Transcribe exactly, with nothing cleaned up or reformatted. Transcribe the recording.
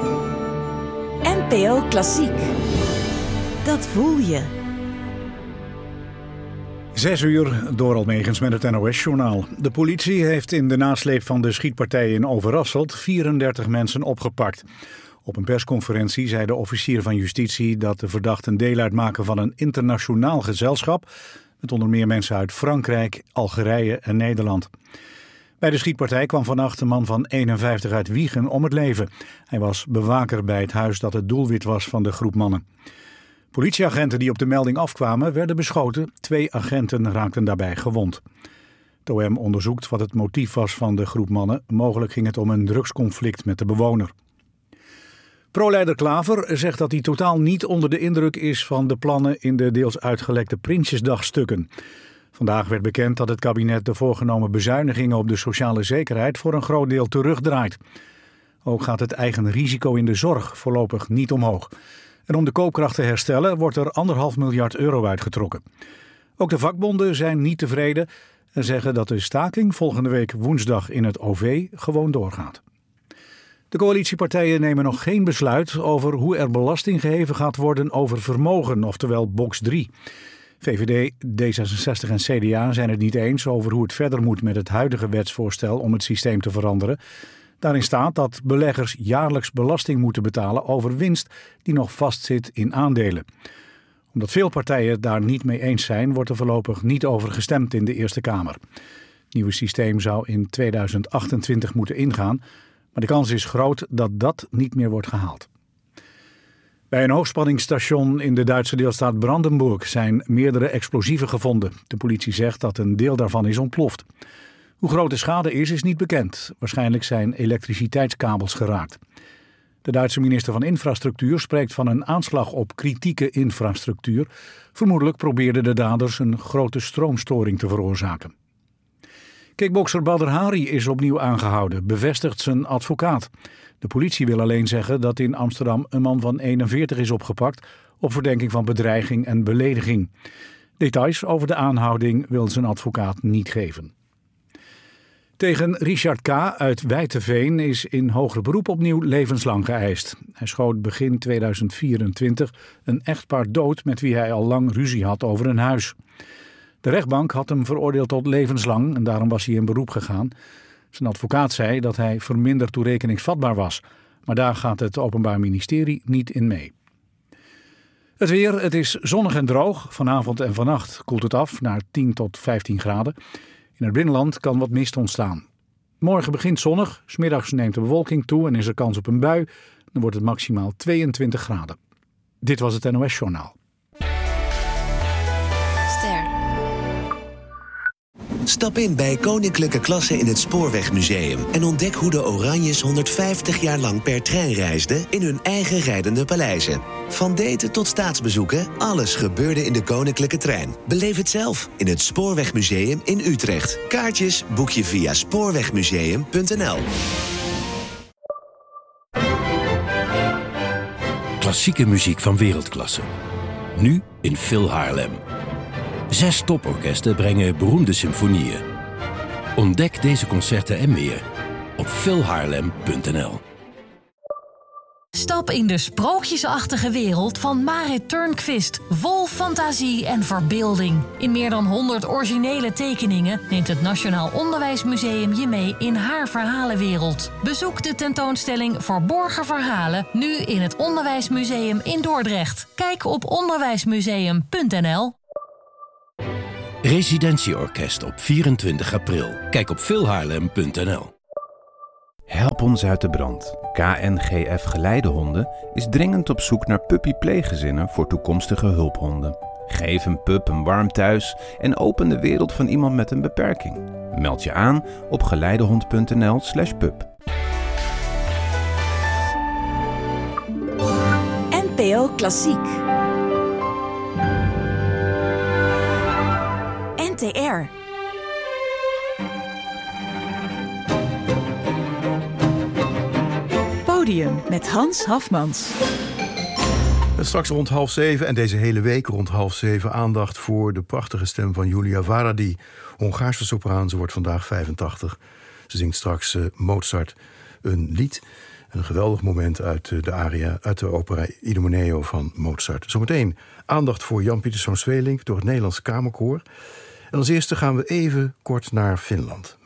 N P O Klassiek. Dat voel je. Zes uur, Doral Megens met het N O S-journaal. De politie heeft in de nasleep van de schietpartij in Overasselt vierendertig mensen opgepakt. Op een persconferentie zei de officier van justitie dat de verdachten deel uitmaken van een internationaal gezelschap met onder meer mensen uit Frankrijk, Algerije en Nederland. Bij de schietpartij kwam vannacht een man van eenenvijftig uit Wijchen om het leven. Hij was bewaker bij het huis dat het doelwit was van de groep mannen. Politieagenten die op de melding afkwamen werden beschoten. Twee agenten raakten daarbij gewond. Het O M onderzoekt wat het motief was van de groep mannen. Mogelijk ging het om een drugsconflict met de bewoner. Pro-leider Klaver zegt dat hij totaal niet onder de indruk is van de plannen in de deels uitgelekte Prinsjesdagstukken. Vandaag werd bekend dat het kabinet de voorgenomen bezuinigingen op de sociale zekerheid voor een groot deel terugdraait. Ook gaat het eigen risico in de zorg voorlopig niet omhoog. En om de koopkracht te herstellen wordt er anderhalf miljard euro uitgetrokken. Ook de vakbonden zijn niet tevreden en zeggen dat de staking volgende week woensdag in het O V gewoon doorgaat. De coalitiepartijen nemen nog geen besluit over hoe er belasting geheven gaat worden over vermogen, oftewel box drie. V V D, D zesenzestig en C D A zijn het niet eens over hoe het verder moet met het huidige wetsvoorstel om het systeem te veranderen. Daarin staat dat beleggers jaarlijks belasting moeten betalen over winst die nog vastzit in aandelen. Omdat veel partijen het daar niet mee eens zijn, wordt er voorlopig niet over gestemd in de Eerste Kamer. Het nieuwe systeem zou in tweeduizend achtentwintig moeten ingaan, maar de kans is groot dat dat niet meer wordt gehaald. Bij een hoogspanningsstation in de Duitse deelstaat Brandenburg zijn meerdere explosieven gevonden. De politie zegt dat een deel daarvan is ontploft. Hoe groot de schade is, is niet bekend. Waarschijnlijk zijn elektriciteitskabels geraakt. De Duitse minister van Infrastructuur spreekt van een aanslag op kritieke infrastructuur. Vermoedelijk probeerden de daders een grote stroomstoring te veroorzaken. Kickbokser Badr Hari is opnieuw aangehouden, bevestigt zijn advocaat. De politie wil alleen zeggen dat in Amsterdam een man van eenenveertig is opgepakt op verdenking van bedreiging en belediging. Details over de aanhouding wil zijn advocaat niet geven. Tegen Richard K. uit Wijteveen is in hoger beroep opnieuw levenslang geëist. Hij schoot begin tweeduizend vierentwintig een echtpaar dood met wie hij al lang ruzie had over een huis. De rechtbank had hem veroordeeld tot levenslang en daarom was hij in beroep gegaan. Zijn advocaat zei dat hij verminderd toerekeningsvatbaar was, maar daar gaat het Openbaar Ministerie niet in mee. Het weer, het is zonnig en droog. Vanavond en vannacht koelt het af naar tien tot vijftien graden. In het binnenland kan wat mist ontstaan. Morgen begint zonnig, 's middags neemt de bewolking toe en is er kans op een bui. Dan wordt het maximaal tweeëntwintig graden. Dit was het N O S-journaal. Stap in bij Koninklijke Klasse in het Spoorwegmuseum en ontdek hoe de Oranjes honderdvijftig jaar lang per trein reisden in hun eigen rijdende paleizen. Van daten tot staatsbezoeken, alles gebeurde in de Koninklijke Trein. Beleef het zelf in het Spoorwegmuseum in Utrecht. Kaartjes boek je via spoorwegmuseum punt n l. Klassieke muziek van wereldklasse. Nu in Phil Haarlem. Zes toporkesten brengen beroemde symfonieën. Ontdek deze concerten en meer op phil haarlem punt n l. Stap in de sprookjesachtige wereld van Marit Turnquist. Vol fantasie en verbeelding. In meer dan honderd originele tekeningen neemt het Nationaal Onderwijsmuseum je mee in haar verhalenwereld. Bezoek de tentoonstelling Verborgen Verhalen nu in het Onderwijsmuseum in Dordrecht. Kijk op onderwijsmuseum punt n l. Residentieorkest op vierentwintig april. Kijk op phil haarlem punt n l. Help ons uit de brand. K N G F Geleidehonden is dringend op zoek naar puppy-pleeggezinnen voor toekomstige hulphonden. Geef een pup een warm thuis en open de wereld van iemand met een beperking. Meld je aan op geleidehond punt n l slash pup. N P O Klassiek. N T R. Podium met Hans Hafmans. Straks rond half zeven en deze hele week rond half zeven aandacht voor de prachtige stem van Julia Varadi. Hongaarse sopraan, ze wordt vandaag vijfentachtig. Ze zingt straks uh, Mozart een lied. Een geweldig moment uit de aria, uit de opera Idomeneo van Mozart. Zometeen aandacht voor Jan Pieterszoon Sweelinck door het Nederlands Kamerkoor. En als eerste gaan we even kort naar Finland.